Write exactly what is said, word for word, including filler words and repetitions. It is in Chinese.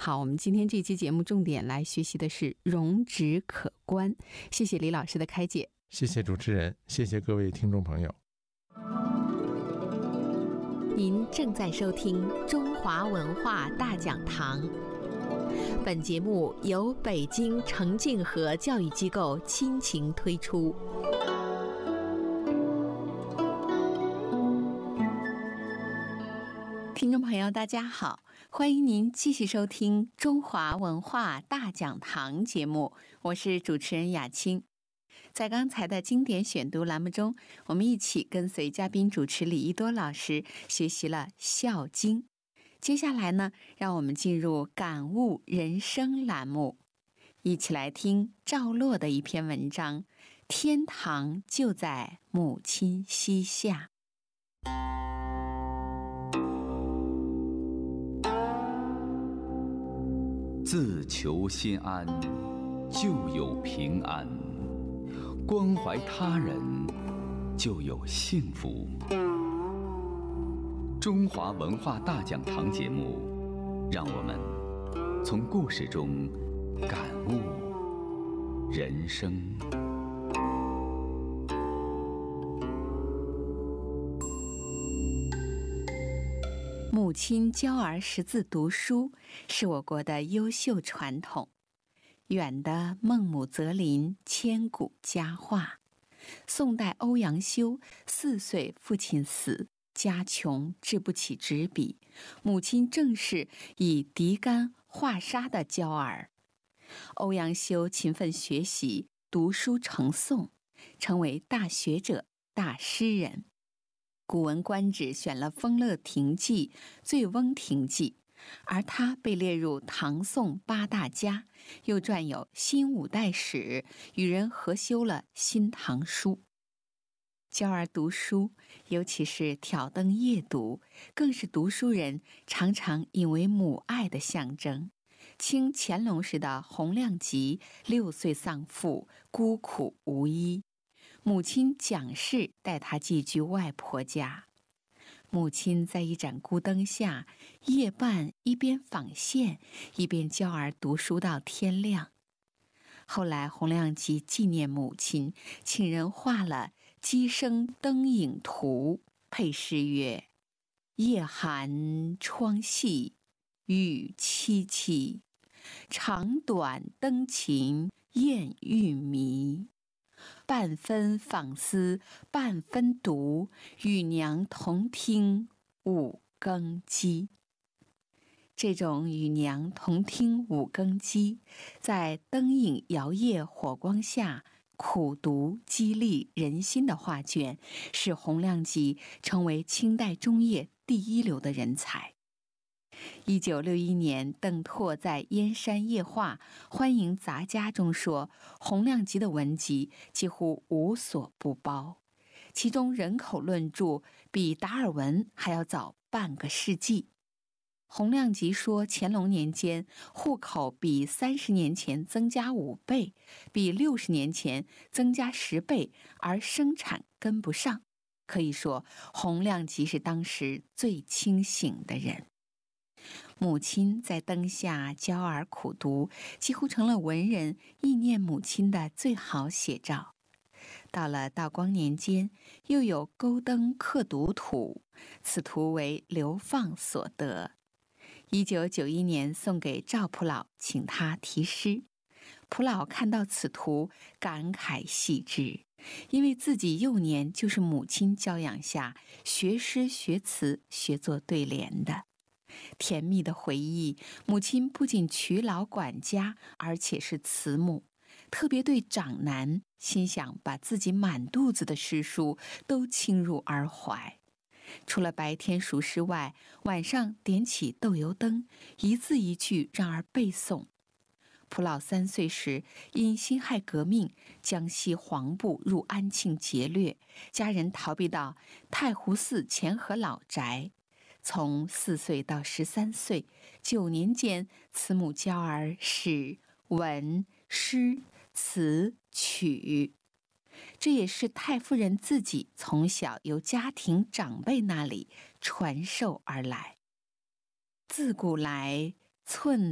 好，我们今天这期节目重点来学习的是容止可观。谢谢李老师的开解。 谢谢主持人，谢谢各位听众朋友。 您正在收听中华文化大讲堂，本节目由北京澄净河教育机构倾情推出。听众朋友大家好，欢迎您继续收听中华文化大讲堂节目，我是主持人雅青。在刚才的经典选读栏目中，我们一起跟随嘉宾主持李一多老师学习了《孝经》。接下来呢，让我们进入感悟人生栏目，一起来听赵洛的一篇文章《天堂就在母亲膝下》。 自求心安，就有平安；关怀他人，就有幸福。中华文化大讲堂节目，让我们从故事中感悟人生。 母亲教儿识字读书是我国的优秀传统，远的孟母择邻千古佳话。宋代欧阳修四岁父亲死，家穷支不起纸笔，母亲正是以涤干画沙的教儿。欧阳修勤奋学习，读书成诵，成为大学者、大诗人。古文观止选了《丰乐亭记》《醉翁亭记》，而他被列入唐宋八大家，又撰有《新五代史》，与人合修了《新唐书》。教儿读书，尤其是挑灯夜读，更是读书人常常引为母爱的象征。清乾隆时的洪亮吉六岁丧父，孤苦无依，母亲蒋氏带他寄居外婆家。母亲在一盏孤灯下，夜半一边纺线，一边教儿读书到天亮。后来洪亮吉纪念母亲，请人画了《鸡生灯影图》，配诗曰：夜寒窗细，雨凄凄，长短灯情燕欲迷。半分纺丝半分读，与娘同听五更鸡。这种与娘同听五更鸡，在灯影摇曳火光下苦读激励人心的画卷，使洪亮吉成为清代中叶第一流的人才。一九六一年，邓拓在《燕山夜话欢迎杂家》中说，洪亮吉的文集几乎无所不包，其中人口论著比达尔文还要早半个世纪。洪亮吉说，乾隆年间户口比三十年前增加五倍，比六十年前增加十倍，而生产跟不上。可以说，洪亮吉是当时最清醒的人。母亲在灯下教儿苦读，几乎成了文人忆念母亲的最好写照。到了道光年间，又有勾灯刻读图，此图为流放所得。一九九一年送给赵普老，请他题诗。普老看到此图，感慨系之，因为自己幼年就是母亲教养下学诗学词学作对联的。甜蜜的回忆，母亲不仅劬劳管家，而且是慈母，特别对长男，心想把自己满肚子的诗书都倾入儿怀。除了白天熟诗外，晚上点起豆油灯，一字一句让儿背诵。普老三岁时，因辛亥革命，江西黄部入安庆劫掠，家人逃避到太湖寺前河老宅。从四岁到十三岁，九年间，慈母教儿诗、文、诗、词、曲。这也是太夫人自己从小由家庭长辈那里传授而来。自古来寸